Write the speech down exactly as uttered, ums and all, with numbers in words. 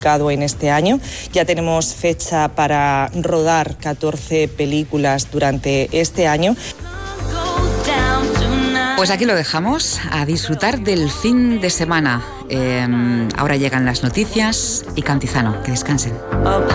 en este año. Ya tenemos fecha para rodar catorce películas durante este año. Pues aquí lo dejamos, a disfrutar del fin de semana. Eh, ahora llegan las noticias y Cantizano, que descansen.